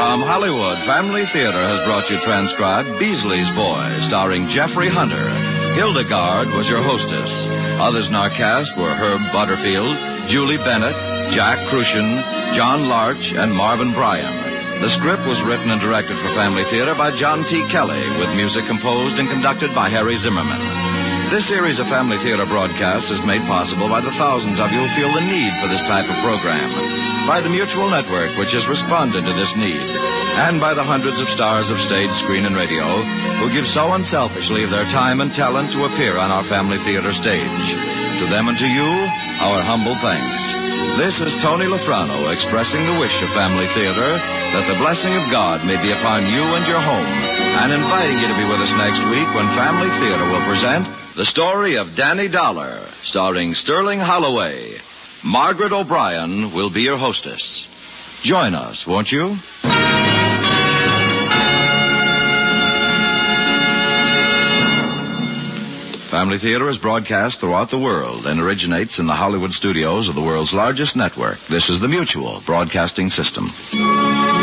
From Hollywood, Family Theater has brought you transcribed Beasley's Boy, starring Jeffrey Hunter. Hildegard was your hostess. Others in our cast were Herb Butterfield, Julie Bennett, Jack Crucian, John Larch, and Marvin Bryan. The script was written and directed for Family Theater by John T. Kelly, with music composed and conducted by Harry Zimmerman. This series of Family Theater broadcasts is made possible by the thousands of you who feel the need for this type of program, by the Mutual Network, which has responded to this need, and by the hundreds of stars of stage, screen, and radio who give so unselfishly of their time and talent to appear on our Family Theater stage. To them and to you, our humble thanks. This is Tony Lafrano expressing the wish of Family Theater that the blessing of God may be upon you and your home, and inviting you to be with us next week when Family Theater will present The Story of Danny Dollar, starring Sterling Holloway. Margaret O'Brien will be your hostess. Join us, won't you? Family Theater is broadcast throughout the world and originates in the Hollywood studios of the world's largest network. This is the Mutual Broadcasting System.